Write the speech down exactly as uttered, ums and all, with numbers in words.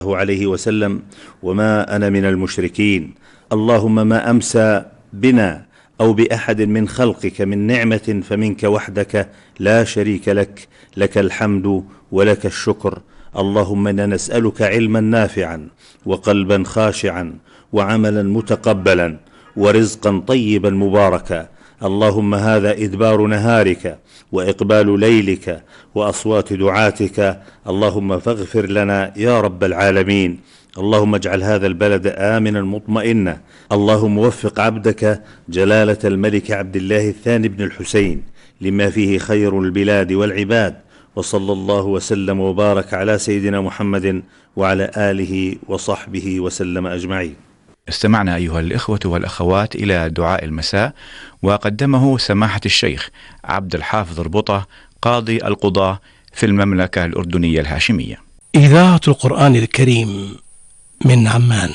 عليه وسلم: وما أنا من المشركين. اللهم ما أمسى بنا أو بأحد من خلقك من نعمة فمنك وحدك لا شريك لك، لك الحمد ولك الشكر. اللهم إنا نسألك علما نافعا وقلبا خاشعا وعملا متقبلا ورزقا طيبا مباركا. اللهم هذا إدبار نهارك وإقبال ليلك وأصوات دعاتك، اللهم فاغفر لنا يا رب العالمين. اللهم اجعل هذا البلد آمنا مطمئنا. اللهم وفق عبدك جلالة الملك عبد الله الثاني بن الحسين لما فيه خير البلاد والعباد. وصلى الله وسلم وبارك على سيدنا محمد وعلى آله وصحبه وسلم أجمعين. استمعنا أيها الإخوة والأخوات إلى دعاء المساء، وقدمه سماحة الشيخ عبد الحافظ ربطة، قاضي القضاة في المملكة الأردنية الهاشمية. إذاعة القرآن الكريم من عمان.